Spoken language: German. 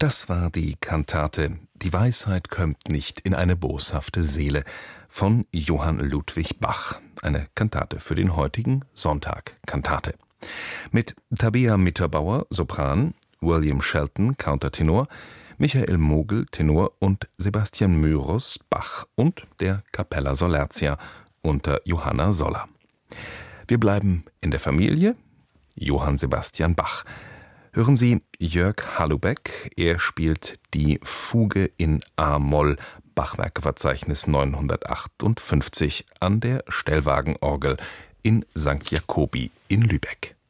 Das war die Kantate »Die Weisheit kömmt nicht in eine boshafte Seele« von Johann Ludwig Bach, eine Kantate für den heutigen Sonntag, Kantate. Mit Tabea Mitterbauer, Sopran, William Shelton, Countertenor, Michael Mogel, Tenor und Sebastian Myrus, Bach und der Capella Solertia unter Johanna Soller. Wir bleiben in der Familie. Johann Sebastian Bach. Hören Sie Jörg Hallubeck, er spielt die Fuge in a-Moll, Bachwerkeverzeichnis 958 an der Stellwagenorgel in St. Jakobi in Lübeck.